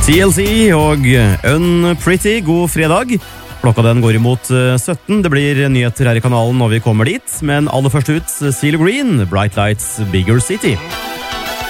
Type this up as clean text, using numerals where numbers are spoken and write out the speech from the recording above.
TLC og Unpretty, god fredag. Klokka den går imot 17. Det blir nyheter her i kanalen når vi kommer dit. Men aller først ut, Seal Green, Bright Lights, Bigger City.